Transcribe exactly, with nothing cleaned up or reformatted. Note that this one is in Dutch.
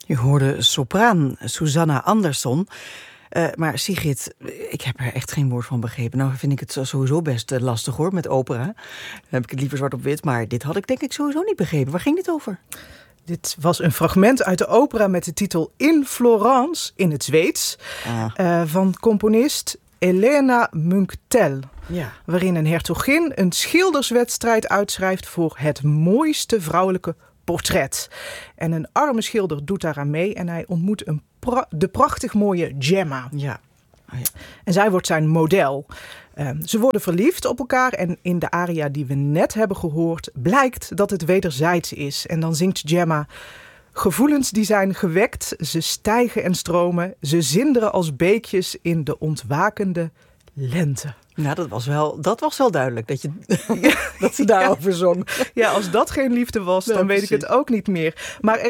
U hoorde sopraan Susanna Andersson. Uh, maar Sigrid, ik heb er echt geen woord van begrepen. Nou vind ik het sowieso best uh, lastig hoor, met opera. Dan heb ik het liever zwart op wit, maar dit had ik denk ik sowieso niet begrepen. Waar ging dit over? Dit was een fragment uit de opera met de titel In Florence, in het Zweeds, ah. uh, van componist Elena Munktel. Ja. Waarin een hertogin een schilderswedstrijd uitschrijft voor het mooiste vrouwelijke portret. En een arme schilder doet daaraan mee en hij ontmoet een pra- de prachtig mooie Gemma. Ja. Oh ja. En zij wordt zijn model. Uh, ze worden verliefd op elkaar en in de aria die we net hebben gehoord blijkt dat het wederzijds is. En dan zingt Gemma: gevoelens die zijn gewekt, ze stijgen en stromen, ze zinderen als beekjes in de ontwakende lente. Nou, dat was wel, dat was wel duidelijk dat, je, dat ze daarover zong. Ja, als dat geen liefde was, dan ja, weet precies. ik het ook niet meer. Maar er